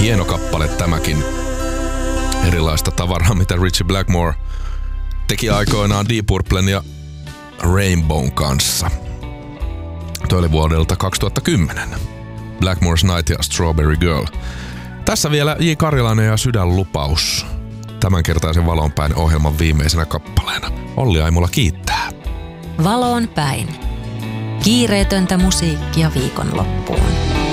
Hieno kappale tämäkin. Erilaista tavaraa, mitä Ritchie Blackmore teki aikoinaan Deep Purplen ja Rainbown kanssa. Toi oli vuodelta 2010. Blackmore's Night ja Strawberry Girl. Tässä vielä J. Karjalainen ja Sydänlupaus. Tämänkertaisen Valonpäin ohjelman viimeisenä kappaleena. Olli Aimola kiittää. Valoon päin. Kiireetöntä musiikkia viikonloppuun.